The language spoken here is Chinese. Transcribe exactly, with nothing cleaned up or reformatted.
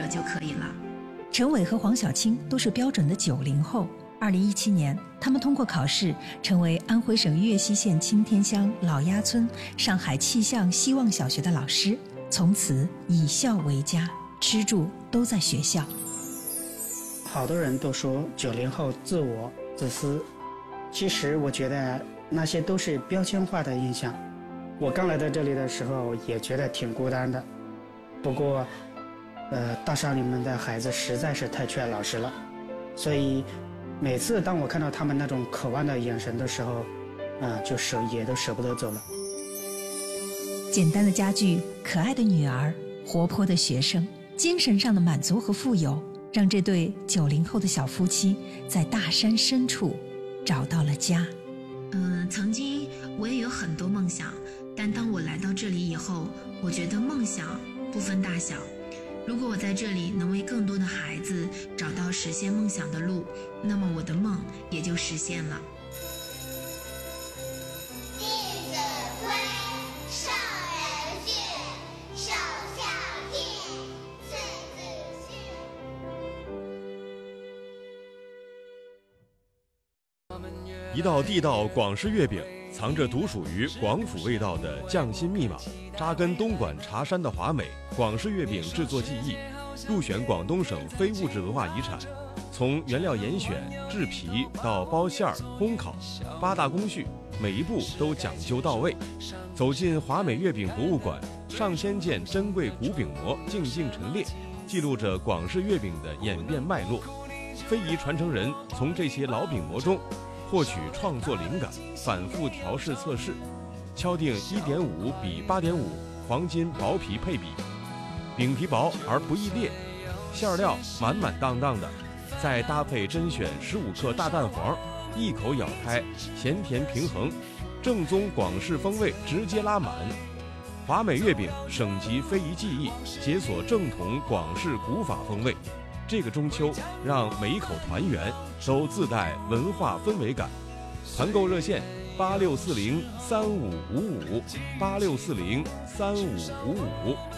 者就可以了。 陈伟和黄小青都是标准的九零后。二零一七年，他们通过考试成为安徽省岳西县青天乡老鸭村上海气象希望小学的老师，从此以校为家，吃住都在学校。 好多人都说九零后自我自私，其实我觉得那些都是标签化的印象。我刚来到这里的时候也觉得挺孤单的，不过呃，大山里面的孩子实在是太缺老师了，所以每次当我看到他们那种渴望的眼神的时候，啊、呃，就舍也都舍不得走了。 简单的家具，可爱的女儿，活泼的学生，精神上的满足和富有，让这对九零后的小夫妻在大山深处找到了家。 嗯、呃，曾经我也有很多梦想，但当我来到这里以后，我觉得梦想不分大小。如果我在这里能为更多的孩子找到实现梦想的路，那么我的梦也就实现了。 弟子规，圣人训，首孝悌，次子训。一道地道广式月饼，藏着独属于广府味道的匠心密码。扎根东莞茶山的华美广式月饼制作技艺，入选广东省非物质文化遗产。从原料严选、制皮到包馅儿、烘烤，八大工序每一步都讲究到位。走进华美月饼博物馆，上千件珍贵古饼模静静陈列，记录着广式月饼的演变脉络。非遗传承人从这些老饼模中获取创作灵感，反复调试测试，敲定 一点五 比 八点五 黄金薄皮配比，饼皮薄而不易裂，馅料满满当当的，再搭配甄选十五克大蛋黄，一口咬开，咸甜平衡，正宗广式风味直接拉满。华美月饼省级非遗技艺，解锁正统广式古法风味。这个中秋，让每一口团圆都自带文化氛围感。团购热线八六四零三五五五八六四零三五五五。